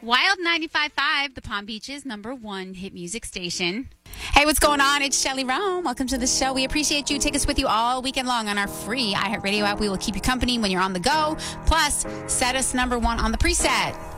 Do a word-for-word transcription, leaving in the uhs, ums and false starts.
Wild ninety-five point five, the Palm Beach's number one hit music station. Hey, what's going on? It's Shelly Rome. Welcome to the show. We appreciate you. Take us with you all weekend long on our free iHeartRadio app. We will keep you company when you're on the go. Plus, set us number one on the preset.